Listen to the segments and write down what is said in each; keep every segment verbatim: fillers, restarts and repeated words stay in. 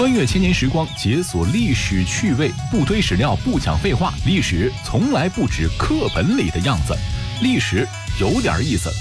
穿越千年时光，解锁历史趣味，不推史料，不讲废话，历史从来不止课本里的样子，历史有点意思。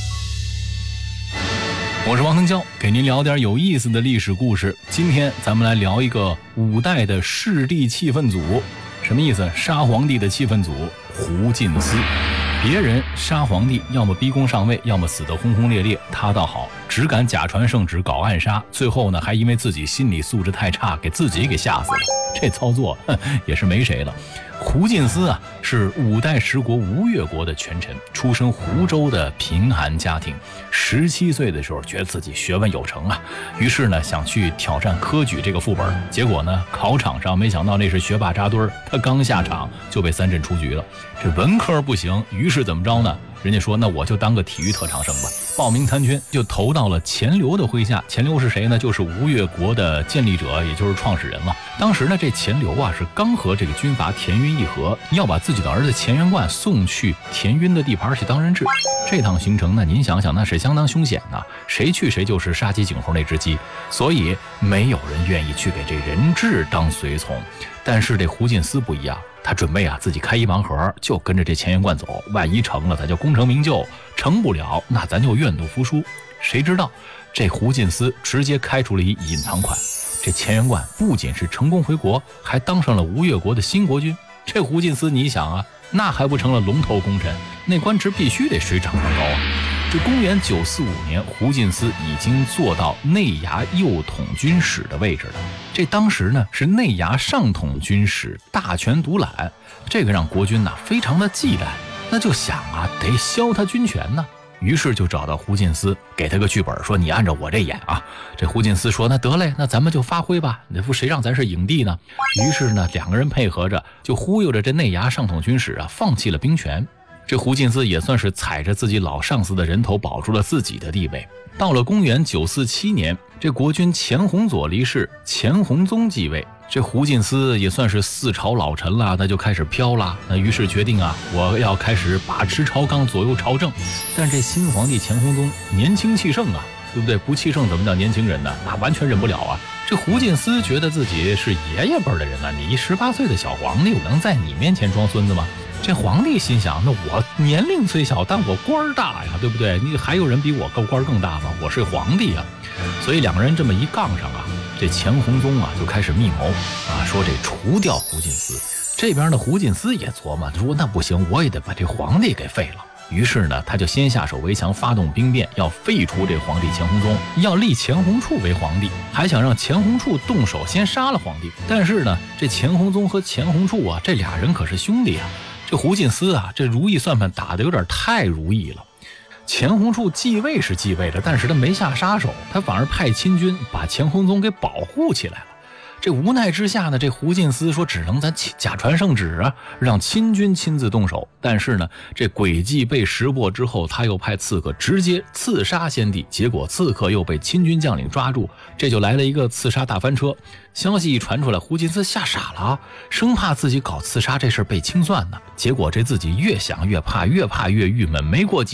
我是王腾蛟，给您聊点有意思的历史故事。今天咱们来聊一个五代的弑帝气氛组。什么意思？杀皇帝的气氛组胡进思。别人杀皇帝，要么逼宫上位，要么死得轰轰烈烈，他倒好，只敢假传圣旨搞暗杀，最后呢还因为自己心理素质太差，给自己给吓死了。这操作哼也是没谁了。胡进思啊，是五代十国吴越国的权臣，出身湖州的贫寒家庭。十七岁的时候，觉得自己学问有成啊，于是呢想去挑战科举这个副本。结果呢，考场上没想到那是学霸扎堆儿，他刚下场就被三阵出局了。这文科不行，于是怎么着呢？人家说那我就当个体育特长生吧，报名参军，就投到了钱镠的麾下。钱镠是谁呢？就是吴越国的建立者，也就是创始人了。当时呢，这钱镠啊是刚和这个军阀田晕议和，要把自己的儿子钱元贯送去田晕的地盘去当人质。这趟行程呢，您想想那是相当凶险呐，谁去谁就是杀鸡儆猴那只鸡，所以没有人愿意去给这人质当随从。但是这胡进思不一样，他准备啊自己开一盲盒，就跟着这钱元贯走，万一成了咱就功成名就，成不了那咱就愿赌服输。谁知道这胡进思直接开出了一隐藏款，这钱元贯不仅是成功回国，还当上了吴越国的新国君。这胡进思你想啊，那还不成了龙头功臣，那官职必须得水涨船高啊。这公元九四五年，胡进思已经做到内衙右统军使的位置了。这当时呢是内衙上统军使，大权独揽，这个让国君呢非常的忌惮，那就想啊得削他军权呢。于是就找到胡进思，给他个剧本，说你按照我这演啊。这胡进思说那得嘞，那咱们就发挥吧，那不谁让咱是影帝呢？于是呢两个人配合着，就忽悠着这内衙上统军使啊放弃了兵权。这胡进思也算是踩着自己老上司的人头保住了自己的地位。到了公元九四七年，这国君钱弘佐离世，钱弘宗继位。这胡进思也算是四朝老臣了，那就开始飘了。那于是决定啊，我要开始把持朝纲，左右朝政。但这新皇帝钱弘宗年轻气盛啊，对不对？不气盛怎么叫年轻人呢？那完全忍不了啊。这胡进思觉得自己是爷爷辈的人啊，你一十八岁的小皇帝，我能在你面前装孙子吗？这皇帝心想，那我年龄虽小，但我官大呀，对不对？你还有人比我高官更大吗？我是皇帝啊。所以两个人这么一杠上啊，这钱弘宗啊就开始密谋啊，说这除掉胡进思。这边的胡进思也琢磨，说那不行，我也得把这皇帝给废了。于是呢，他就先下手为强，发动兵变，要废除这皇帝钱弘宗，要立钱弘处为皇帝，还想让钱弘处动手先杀了皇帝。但是呢，这钱弘宗和钱弘处啊，这俩人可是兄弟啊。这胡进思啊，这如意算盘打得有点太如意了。钱弘处继位是继位了，但是他没下杀手，他反而派亲军把钱弘宗给保护起来了。这无奈之下呢，这胡进思说只能咱假传圣旨啊，让亲军亲自动手。但是呢，这诡计被识破之后，他又派刺客直接刺杀先帝，结果刺客又被亲军将领抓住，这就来了一个刺杀大翻车。消息一传出来，胡进思吓傻了，生怕自己搞刺杀这事被清算呢。结果这自己越想越怕，越怕越郁闷，没过几